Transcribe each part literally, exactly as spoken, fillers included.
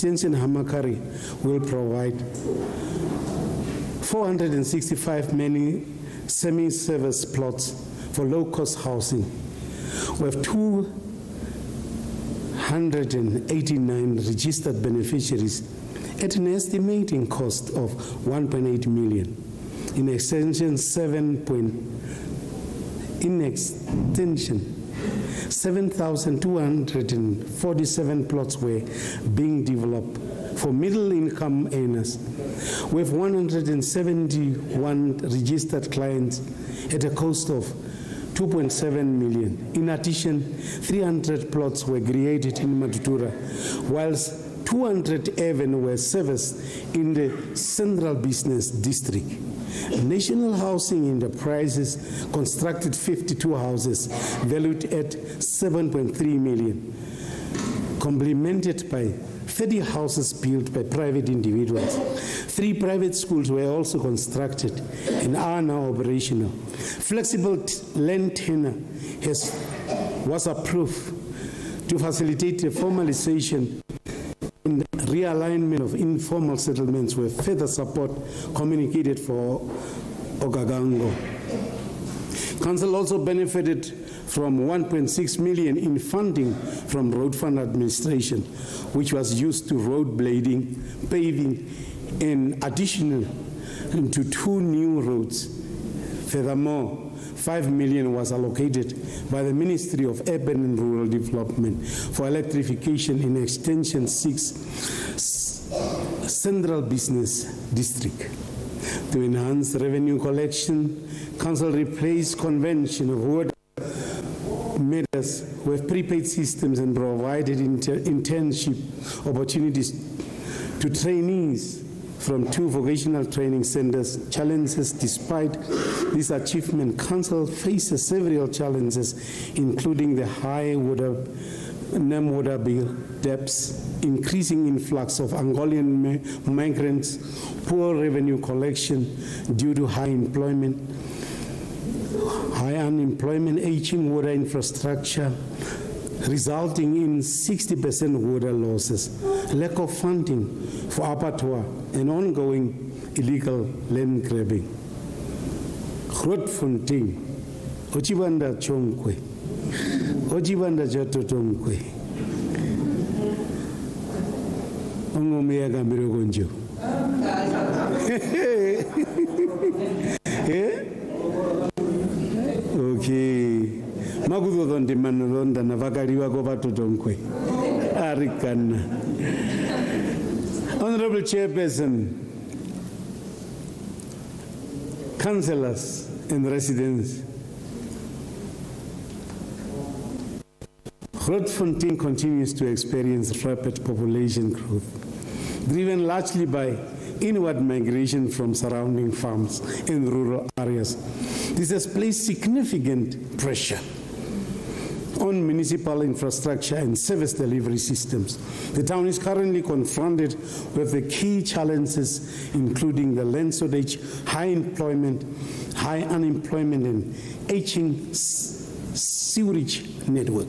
Extension Hamakari will provide four hundred sixty-five many semi-service plots for low-cost housing. We have two hundred eighty-nine registered beneficiaries at an estimating cost of one point eight million. In extension seven. In extension, seven thousand two hundred forty-seven plots were being developed for middle-income earners. We have one hundred seventy-one registered clients at a cost of two point seven million. In addition, three hundred plots were created in Matutura, whilst two hundred even were serviced in the Central Business District. National Housing Enterprises constructed fifty-two houses valued at seven point three million, complemented by thirty houses built by private individuals. Three private schools were also constructed and are now operational. Flexible land tenure has, was approved to facilitate the formalization and realignment of informal settlements with further support communicated for Okagango. Council also benefited from one point six million in funding from Road Fund Administration, which was used to road blading, paving, and additional to two new roads. Furthermore, five million was allocated by the Ministry of Urban and Rural Development for electrification in Extension six Central Business District. To enhance revenue collection, Council replaced convention of water matters with prepaid systems and provided inter internship opportunities to trainees from two vocational training centers. Challenges. Despite this achievement, Council faces several challenges, including the high water, NEM water bill, debts, increasing influx of Angolan migrants, poor revenue collection due to high employment, high unemployment, aging water infrastructure, resulting in sixty percent water losses, lack of funding for abattoir, and ongoing illegal land grabbing. Grootfontein, Ochibanda Chonkwe, Ochibanda Jatotonkwe, Ongomeaga Mirogonjo. Okay. Magudo don de manolonda na vakariwa ko vatotonkwe. Arikana. Honorable Chairperson, councillors and residents, Grootfontein continues to experience rapid population growth, driven largely by inward migration from surrounding farms in rural areas. This has placed significant pressure on municipal infrastructure and service delivery systems. The town is currently confronted with the key challenges, including the land shortage, high employment, high unemployment, and aging sewage network.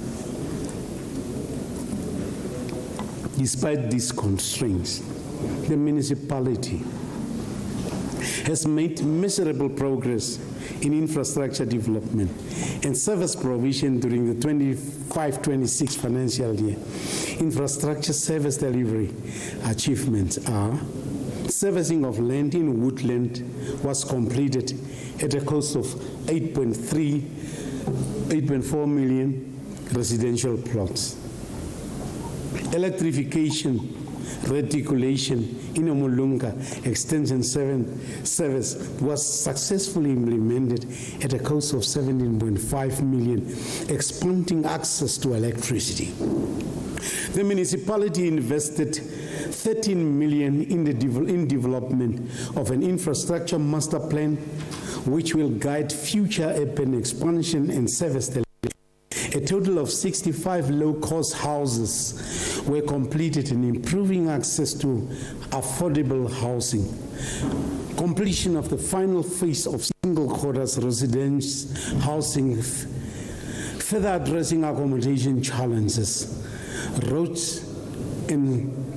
Despite these constraints, the municipality has made measurable progress in infrastructure development and service provision during the twenty-five twenty-six financial year. Infrastructure service delivery achievements are: servicing of land in woodland was completed at a cost of eight point three, eight point four million residential plots. Electrification reticulation in Omulunga Extension seven service was successfully implemented at a cost of seventeen point five million, expanding access to electricity. The municipality invested thirteen million in the de in development of an infrastructure master plan, which will guide future urban expansion and service delivery. A total of sixty-five low-cost houses were completed in improving access to affordable housing. Completion of the final phase of single quarters residence housing, further addressing accommodation challenges. Roads and